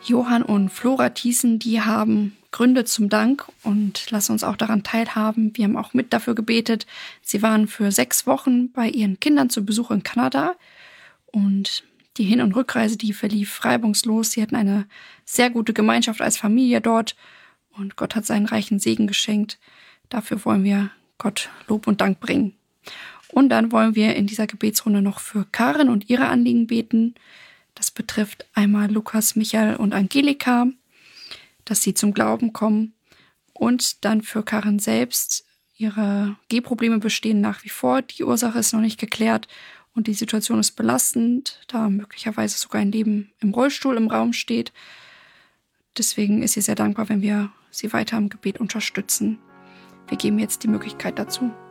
Johann und Flora Thiessen, die haben Gründe zum Dank und lassen uns auch daran teilhaben. Wir haben auch mit dafür gebetet. Sie waren für 6 Wochen bei ihren Kindern zu Besuch in Kanada und die Hin- und Rückreise, die verlief reibungslos. Sie hatten eine sehr gute Gemeinschaft als Familie dort und Gott hat seinen reichen Segen geschenkt. Dafür wollen wir Gott Lob und Dank bringen. Und dann wollen wir in dieser Gebetsrunde noch für Karin und ihre Anliegen beten. Das betrifft einmal Lukas, Michael und Angelika, dass sie zum Glauben kommen. Und dann für Karin selbst. Ihre Gehprobleme bestehen nach wie vor. Die Ursache ist noch nicht geklärt und die Situation ist belastend, da möglicherweise sogar ein Leben im Rollstuhl im Raum steht. Deswegen ist sie sehr dankbar, wenn wir sie weiter im Gebet unterstützen. Wir geben jetzt die Möglichkeit dazu.